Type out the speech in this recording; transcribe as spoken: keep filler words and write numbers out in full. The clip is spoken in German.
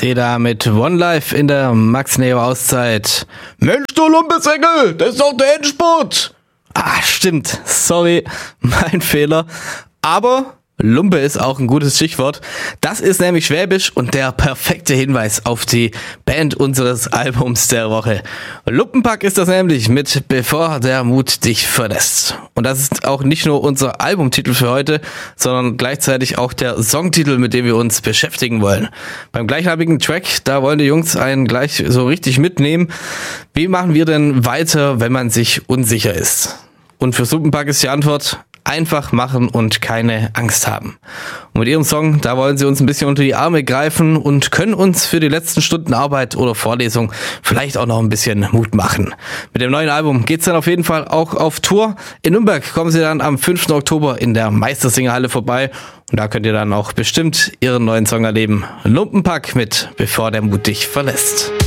Seda mit One Life in der Max Neo Auszeit. Mensch, du Lumpesäckel, das ist doch der Endspurt. Ah, stimmt. Sorry, mein Fehler. Aber Lumpe ist auch ein gutes Stichwort. Das ist nämlich Schwäbisch und der perfekte Hinweis auf die Band unseres Albums der Woche. Lumpenpack ist das nämlich mit Bevor der Mut dich verlässt. Und das ist auch nicht nur unser Albumtitel für heute, sondern gleichzeitig auch der Songtitel, mit dem wir uns beschäftigen wollen. Beim gleichnamigen Track, da wollen die Jungs einen gleich so richtig mitnehmen. Wie machen wir denn weiter, wenn man sich unsicher ist? Und für Lumpenpack ist die Antwort: einfach machen und keine Angst haben. Und mit ihrem Song, da wollen sie uns ein bisschen unter die Arme greifen und können uns für die letzten Stunden Arbeit oder Vorlesung vielleicht auch noch ein bisschen Mut machen. Mit dem neuen Album geht's dann auf jeden Fall auch auf Tour. In Nürnberg kommen sie dann am fünften Oktober in der Meistersingerhalle vorbei. Und da könnt ihr dann auch bestimmt ihren neuen Song erleben. Lumpenpack mit Bevor der Mut dich verlässt.